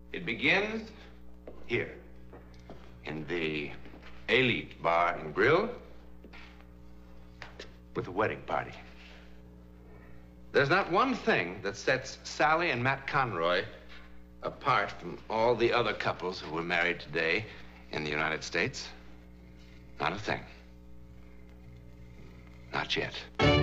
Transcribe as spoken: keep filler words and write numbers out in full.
It begins here, in the Elite Bar and Grill, with a wedding party. There's not one thing that sets Sally and Matt Conroy apart from all the other couples who were married today in the United States. Not a thing. Not yet.